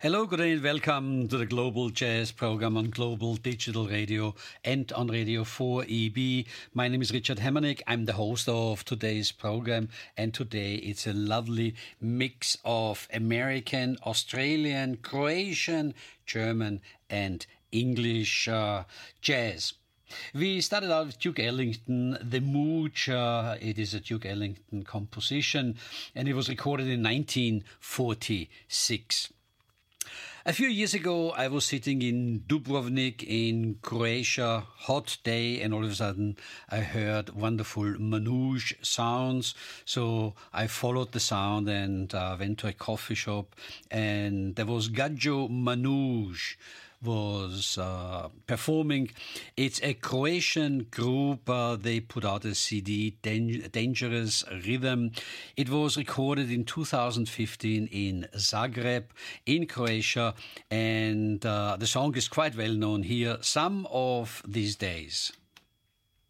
Hello, good day, and welcome to the Global Jazz program on Global Digital Radio and on Radio 4EB. My name is Richard Hemmernick. I'm the host of today's program, and today it's a lovely mix of American, Australian, Croatian, German, and English jazz. We started out with Duke Ellington, The Mooch. It is a Duke Ellington composition, and it was recorded in 1946. A few years ago, I was sitting in Dubrovnik in Croatia, hot day, and all of a sudden I heard wonderful manouche sounds. So I followed the sound and went to a coffee shop, and there was Gajo Manouche was performing. It's a Croatian group. They put out a CD, Dangerous Rhythm. It was recorded in 2015 in Zagreb, in Croatia, and the song is quite well known here, Some of These Days.